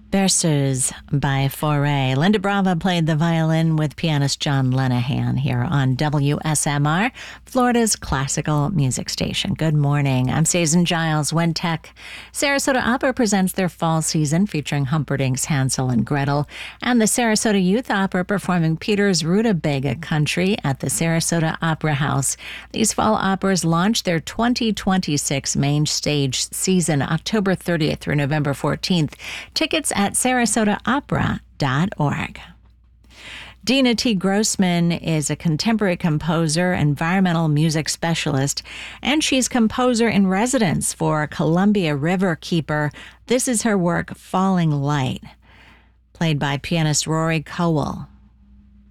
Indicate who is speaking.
Speaker 1: Berceuse by Fauré. Linda Brava played the violin with pianist John Lenahan here on WSMR, Florida's classical music station. Good morning. I'm Susan Giles. When Tech Sarasota Opera presents their fall season featuring Humperdinck's Hansel and Gretel and the Sarasota Youth Opera performing Peter's Rutabaga Country at the Sarasota Opera House. These fall operas launch their 2026 main stage season October 30th through November 14th. Tickets at sarasotaopera.org. Dina T. Grossman is a contemporary composer, environmental music specialist, and she's composer in residence for Columbia River Keeper. This is her work, Falling Light, played by pianist Rory Cowell.